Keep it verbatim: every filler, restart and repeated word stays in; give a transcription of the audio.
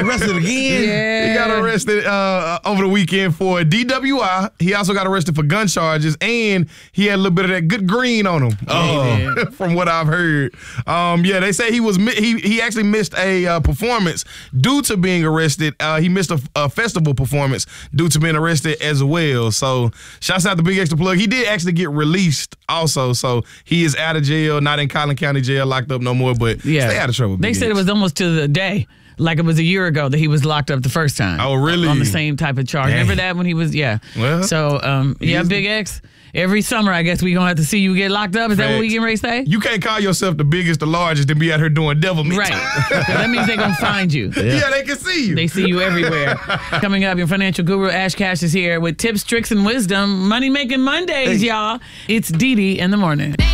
arrested again? Yeah. He got arrested uh, over the weekend for D W I. He also got arrested for gun charges, and he had a little bit of that good green on him. Oh. From what I've heard. Um, yeah, they say he was he he actually missed a uh, performance due to being arrested. Uh, he missed a, a festival performance due to being arrested as well. So, shouts out to Big Extra Plug. He did actually get released also, so he is out of jail, not in Collin County Jail, locked up no more, but Yeah. stay out of trouble. They Big said X. it was almost to the day, like it was a year ago that he was locked up the first time. Oh, really? On the same type of charge. Dang. Remember that when he was, yeah. Well, so, um, yeah, is- Big X, every summer I guess we going to have to see you get locked up. Is that what we Facts. getting ready to say? You can't call yourself the biggest, the largest, and be out here doing devilment. Right. 'Cause that means they're going to find you. Yeah. they can see you. They see you everywhere. Coming up, your financial guru Ash Cash is here with tips, tricks, and wisdom. Money Making Mondays, y'all. It's Dee Dee in the morning.